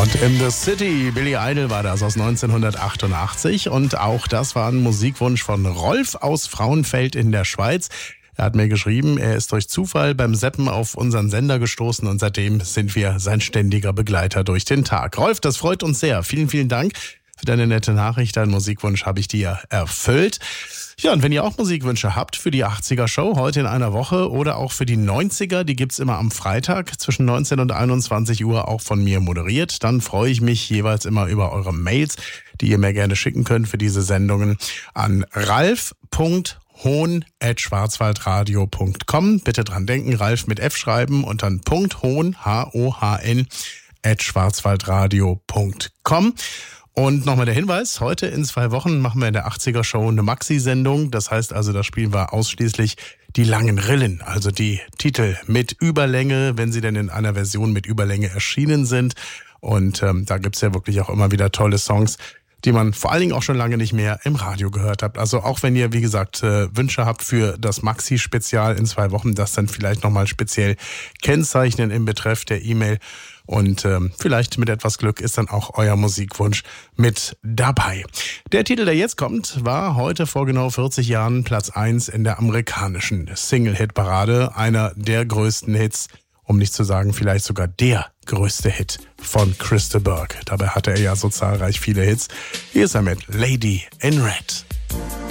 Heart in the City. Billy Idol war das aus 1988 und auch das war ein Musikwunsch von Rolf aus Frauenfeld in der Schweiz. Er hat mir geschrieben, er ist durch Zufall beim Zappen auf unseren Sender gestoßen und seitdem sind wir sein ständiger Begleiter durch den Tag. Rolf, das freut uns sehr. Vielen, vielen Dank für deine nette Nachricht. Deinen Musikwunsch habe ich dir erfüllt. Ja, und wenn ihr auch Musikwünsche habt für die 80er Show heute in einer Woche oder auch für die 90er, die gibt's immer am Freitag zwischen 19 und 21 Uhr auch von mir moderiert, dann freue ich mich jeweils immer über eure Mails, die ihr mir gerne schicken könnt für diese Sendungen an ralf.hohn@schwarzwaldradio.com. Bitte dran denken, Ralf mit F schreiben und dann .hohn, H-O-H-N, @schwarzwaldradio.com. Und nochmal der Hinweis, heute in 2 Wochen machen wir in der 80er Show eine Maxi-Sendung. Das heißt also, da spielen wir ausschließlich die langen Rillen, also die Titel mit Überlänge, wenn sie denn in einer Version mit Überlänge erschienen sind. Und da gibt's ja wirklich auch immer wieder tolle Songs, die man vor allen Dingen auch schon lange nicht mehr im Radio gehört hat. Also auch wenn ihr, wie gesagt, Wünsche habt für das Maxi-Spezial in 2 Wochen, das dann vielleicht nochmal speziell kennzeichnen im Betreff der E-Mail. Und vielleicht mit etwas Glück ist dann auch euer Musikwunsch mit dabei. Der Titel, der jetzt kommt, war heute vor genau 40 Jahren Platz 1 in der amerikanischen Single-Hit-Parade. Einer der größten Hits, um nicht zu sagen vielleicht sogar der größte Hit von Chris de Burgh. Dabei hatte er ja so zahlreich viele Hits. Hier ist er mit Lady in Red.